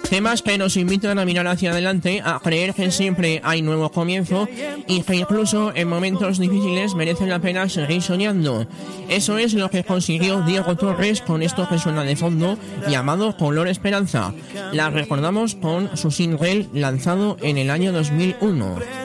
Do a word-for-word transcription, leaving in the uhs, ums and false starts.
Temas que nos invitan a mirar hacia adelante, a creer que siempre hay nuevo comienzo y que incluso en momentos difíciles merece la pena seguir soñando. Eso es lo que consiguió Diego Torres con esto que suena de fondo, llamado Color Esperanza. La recordamos con su single lanzado en el año dos mil uno.